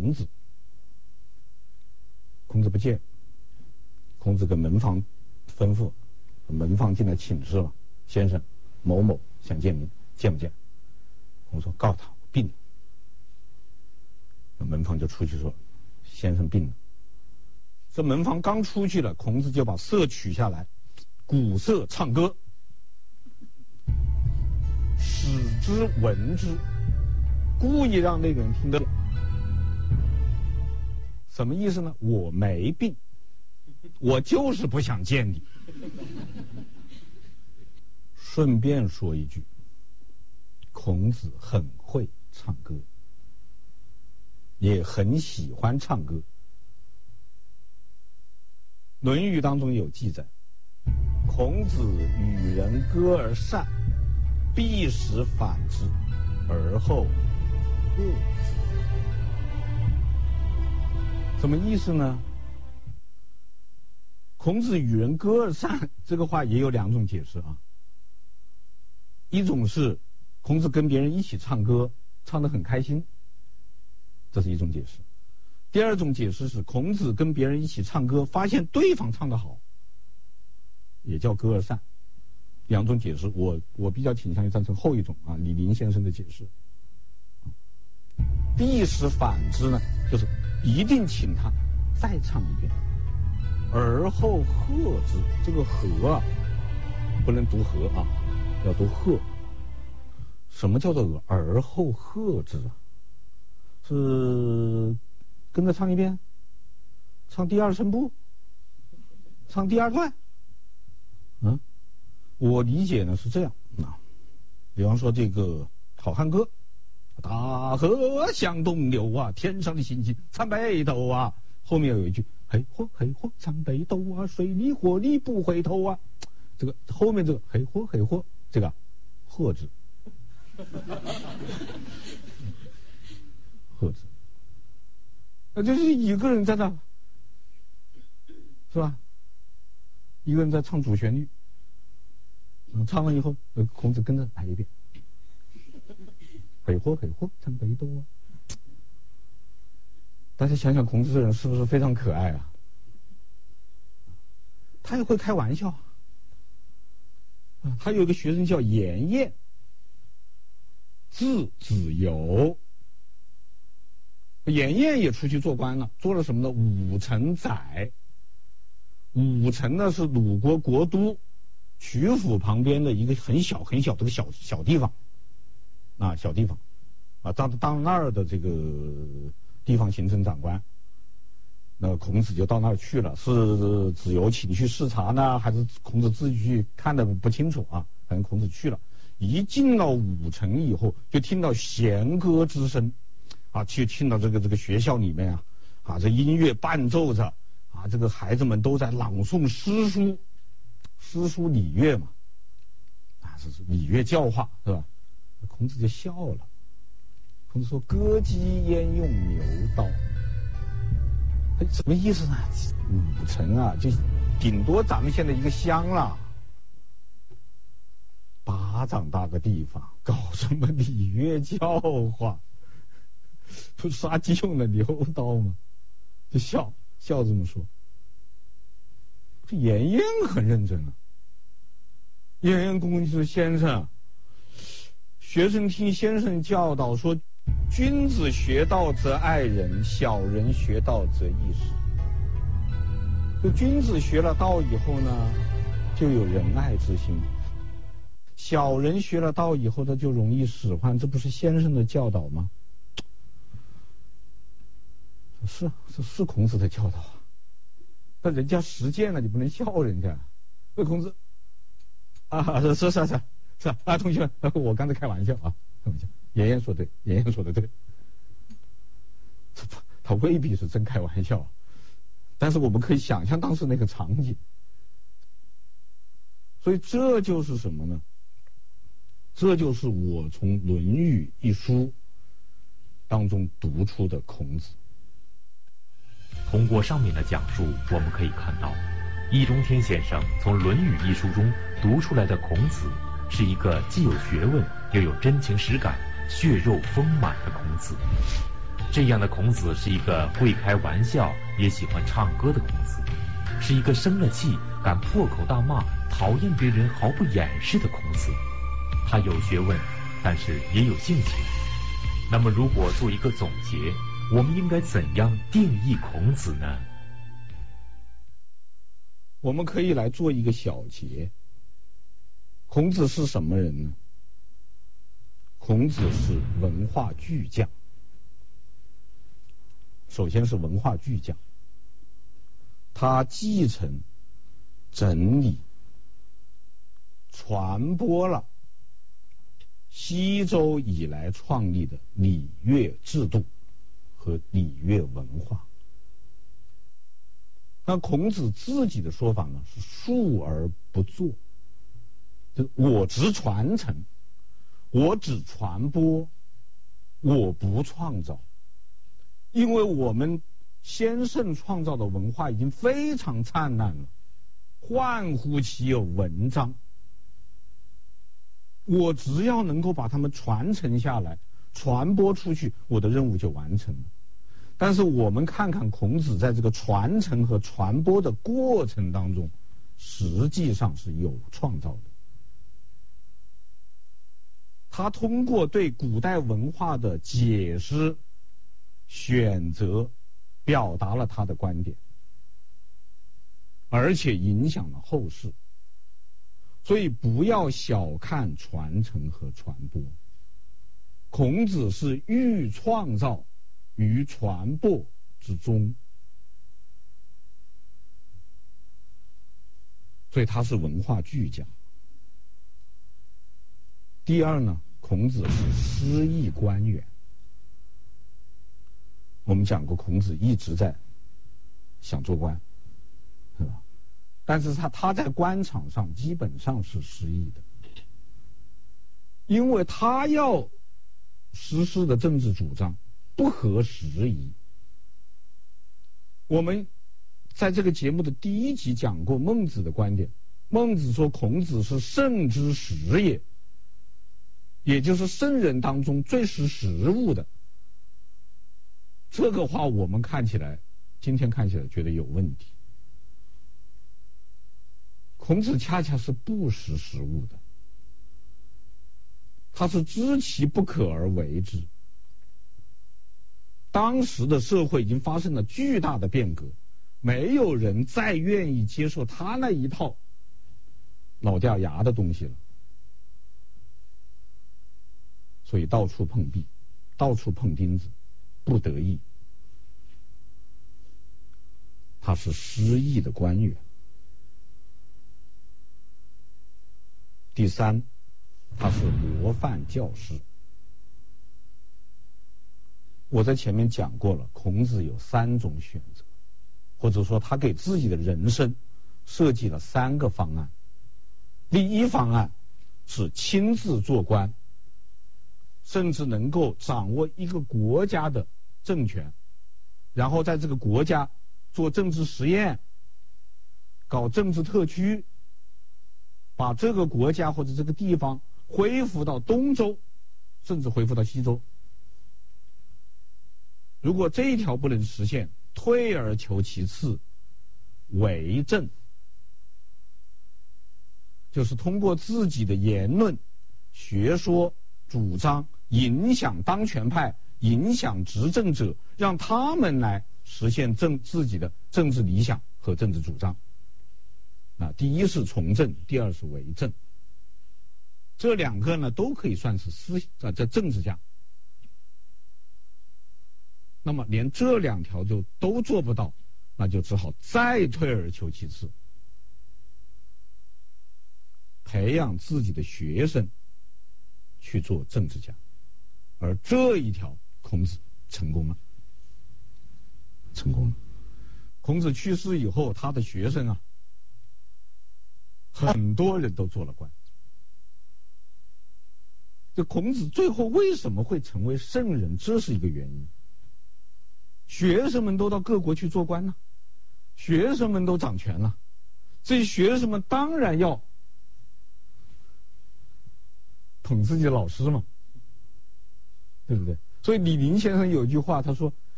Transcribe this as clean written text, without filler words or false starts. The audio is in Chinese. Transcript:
孔子。孔子不见，孔子跟门房吩咐，门房进来请示了，先生某某想见您，见不见？孔子说告诉他我病了。门房就出去说先生病了。这门房刚出去了，孔子就把瑟取下来，鼓瑟唱歌，使之闻之，故意让那个人听得见。什么意思呢？我没病，我就是不想见你。顺便说一句，孔子很会唱歌，也很喜欢唱歌。《论语》当中有记载，孔子与人歌而善，必使反之，而后贺之。什么意思呢？孔子与人歌而善这个话也有两种解释啊。一种是孔子跟别人一起唱歌，唱得很开心，这是一种解释。第二种解释是孔子跟别人一起唱歌，发现对方唱得好，也叫歌而善。两种解释，我比较倾向于赞成后一种啊，李林先生的解释。必使反之呢，就是一定请他再唱一遍，而后贺之。这个和啊，不能读和啊，要读贺。什么叫做而后贺之啊？是跟着唱一遍，唱第二声部，唱第二段。我理解呢是这样啊，比方说这个《好汉歌》，大河向东流啊，天上的星星参北斗啊，后面有一句嘿嚯嘿嚯参北斗啊，水里火里不回头啊，这个后面这个嘿嚯嘿嚯，这个贺字，贺字，那就是一个人在那，是吧？一个人在唱主旋律，唱完以后，孔子跟着来一遍，嘿嚯嘿嚯参北斗啊。大家想想，孔子这人是不是非常可爱啊？他也会开玩笑啊。他有一个学生叫颜彦，字子游。颜彦也出去做官了，做了什么呢？武城宰。武城呢是鲁国国都曲阜旁边的一个很小很小的个小地方啊，小地方啊，当那儿的这个地方行政长官。那孔子就到那儿去了，是子游请去视察呢，还是孔子自己去看的不清楚啊？反正孔子去了，一进到武城以后，就听到弦歌之声啊，去听到这个学校里面啊，这音乐伴奏着啊，这个孩子们都在朗诵诗书礼乐嘛，啊，这是礼乐教化是吧？孔子就笑了，孔子说：“歌姬焉用牛刀？”什么意思呢？武城啊，就顶多咱们现在一个乡了，巴掌大个地方，搞什么礼乐教化？不杀鸡用的牛刀吗？就笑这么说。这颜彦很认真啊。颜彦公公就说：“先生，学生听先生教导说，君子学道则爱人，小人学道则易事。就君子学了道以后呢，就有仁爱之心；小人学了道以后呢，就容易使唤。这不是先生的教导吗？”是孔子的教导啊，但人家实践了，你不能笑人家。那孔子啊，是啊，同学们，我刚才开玩笑啊，开玩笑。颜彦说对，颜彦说的对，他未必是真开玩笑，但是我们可以想象当时那个场景。所以这就是什么呢？这就是我从《论语》一书当中读出的孔子。 通过上面的讲述，我们可以看到，易中天先生从《论语》一书中读出来的孔子，是一个既有学问又有真情实感、血肉丰满的孔子。 这样的孔子是一个会开玩笑也喜欢唱歌的孔子，是一个生了气敢破口大骂、讨厌别人毫不掩饰的孔子。他有学问，但是也有性情。那么如果做一个总结，我们应该怎样定义孔子呢？ 我们可以来做一个小结。孔子是什么人呢？孔子是文化巨匠。首先是文化巨匠，他继承、整理、传播了西周以来创立的礼乐制度和礼乐文化。那孔子自己的说法呢，是述而不作，就是我只传承，我只传播，我不创造。因为我们先圣创造的文化已经非常灿烂了，焕乎其有文章，我只要能够把它们传承下来，传播出去，我的任务就完成了。但是我们看看孔子在这个传承和传播的过程当中，实际上是有创造的。他通过对古代文化的解释、选择，表达了他的观点，而且影响了后世。所以不要小看传承和传播，孔子是寓创造于传播之中，所以他是文化巨匠。第二呢，孔子是诗意官员。我们讲过，孔子一直在想做官，是吧？但是他在官场上基本上是失意的，因为他要实施的政治主张不合时宜。我们在这个节目的第一集讲过孟子的观点，孟子说孔子是圣之时也，也就是圣人当中最识时务的。这个话我们今天看起来觉得有问题。孔子恰恰是不识时务的，他是知其不可而为之。当时的社会已经发生了巨大的变革，没有人再愿意接受他那一套老掉牙的东西了，所以到处碰壁，到处碰钉子，不得已，他是失意的官员。第三，他是模范教师。我在前面讲过了，孔子有3种选择，或者说他给自己的人生设计了3个方案。第一方案是亲自做官，甚至能够掌握一个国家的政权，然后在这个国家做政治实验，搞政治特区，把这个国家或者这个地方恢复到东周，甚至恢复到西周。如果这一条不能实现，退而求其次，为政，就是通过自己的言论、学说、主张影响当权派，影响执政者，让他们来实现自己的政治理想和政治主张。第一是从政，第二是为政。这2个呢都可以算是这政治家。那么连这2条就都做不到，那就只好再退而求其次，培养自己的学生去做政治家。而这一条孔子成功了。孔子去世以后，他的学生很多人都做了官。这孔子最后为什么会成为圣人，这是一个原因。学生们都到各国去做官了，学生们都掌权了，这些学生们当然要捧自己的老师嘛，对不对？ 所以李林先生有句话，他说